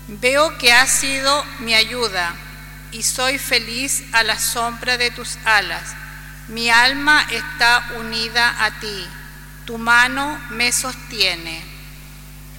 Veo que has sido mi ayuda y soy feliz a la sombra de tus alas. Mi alma está unida a ti, tu mano me sostiene.